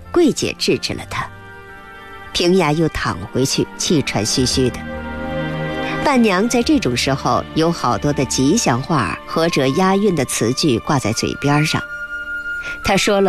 桂姐制止了他。平雅又躺回去，气喘吁吁的。伴娘在这种时候有好多的吉祥话或者押韵的词句挂在嘴边上，她说了